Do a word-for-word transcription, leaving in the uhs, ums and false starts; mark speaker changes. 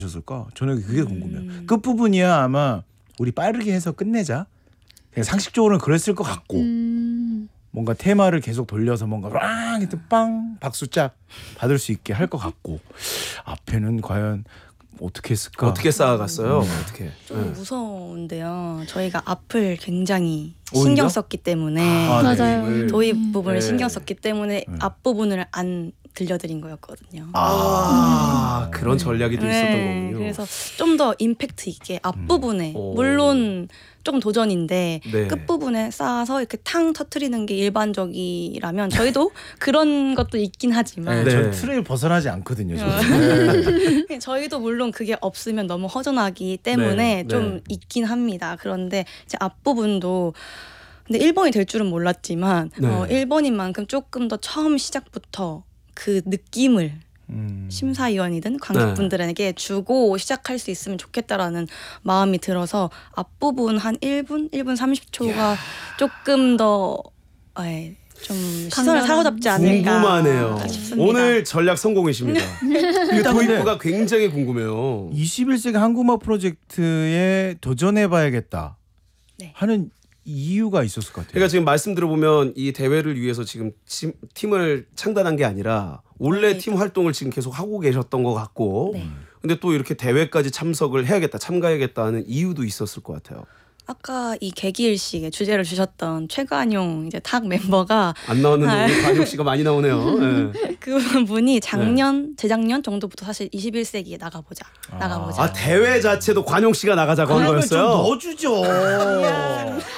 Speaker 1: 셨을까? 저는 그게 궁금해요.
Speaker 2: 음.
Speaker 1: 끝 부분이야 아마 우리 빠르게 해서 끝내자. 그냥 상식적으로는 그랬을 것 같고
Speaker 3: 음.
Speaker 1: 뭔가 테마를 계속 돌려서 뭔가 빵 했던 빵 박수 짝 받을 수 있게 할 것 같고 앞에는 과연 어떻게 했을까?
Speaker 4: 어떻게 쌓아갔어요?
Speaker 1: 음.
Speaker 4: 어떻게?
Speaker 2: 좀
Speaker 4: 네.
Speaker 2: 무서운데요. 저희가 앞을 굉장히
Speaker 1: 오히려?
Speaker 2: 신경 썼기 때문에
Speaker 1: 아, 네.
Speaker 3: 맞아요.
Speaker 4: 음.
Speaker 2: 도입 부분을
Speaker 4: 네.
Speaker 2: 신경 썼기 때문에
Speaker 1: 네.
Speaker 2: 앞 부분을 안 들려드린 거였거든요.
Speaker 4: 아, 그런 전략이 또 있었던
Speaker 2: 네,
Speaker 4: 거군요.
Speaker 2: 그래서 좀 더 임팩트 있게 앞 부분에
Speaker 4: 오.
Speaker 2: 물론 조금 도전인데
Speaker 4: 네.
Speaker 2: 끝 부분에 쌓아서 이렇게 탕 터트리는 게 일반적이라면 저희도 그런 것도 있긴 하지만
Speaker 1: 네, 전
Speaker 4: 네.
Speaker 1: 틀을 벗어나지 않거든요. 저는. 네.
Speaker 2: 저희도 물론 그게 없으면 너무 허전하기 때문에
Speaker 4: 네,
Speaker 2: 좀
Speaker 4: 네.
Speaker 2: 있긴 합니다. 그런데 이제 앞부분도 근데 일 번이 될 줄은 몰랐지만
Speaker 4: 네.
Speaker 2: 어, 일 번인 만큼 조금 더 처음 시작부터 그 느낌을
Speaker 1: 음.
Speaker 2: 심사위원이든 관객분들에게 주고 시작할 수 있으면 좋겠다라는 마음이 들어서 앞부분 한 일 분, 일 분 삼십 초가 조금 더 에, 좀 시선을
Speaker 3: 강렬한-
Speaker 2: 사로잡지 않을까
Speaker 4: 궁금하네요.
Speaker 2: 싶습니다.
Speaker 4: 오늘 전략 성공이십니다. 그
Speaker 1: 일단 근데
Speaker 4: 도입부가 굉장히 궁금해요.
Speaker 1: 이십일 세기 한국음악 프로젝트에 도전해봐야겠다
Speaker 2: 네.
Speaker 1: 하는 이유가 있었을 것 같아요.
Speaker 4: 그러니까 지금 말씀 들어보면 이 대회를 위해서 지금 침- 팀을 창단한 게 아니라 원래
Speaker 2: 네,
Speaker 4: 팀 활동을 지금 계속 하고 계셨던 것 같고
Speaker 2: 네.
Speaker 4: 근데 또 이렇게 대회까지 참석을 해야겠다 참가해야겠다 하는 이유도 있었을 것 같아요.
Speaker 2: 아까 이 개기일식의 주제를 주셨던 최관용 이제 탁 멤버가
Speaker 4: 안 나왔는데 우리 관용 씨가 많이 나오네요. 네.
Speaker 2: 그분이 작년 재작년 정도부터 사실 이십일 세기에 나가보자
Speaker 1: 아.
Speaker 2: 나가보자
Speaker 4: 아 대회 자체도 관용 씨가 나가자고 한
Speaker 1: 그러면 좀
Speaker 4: 거였어요.
Speaker 1: 넣어주죠.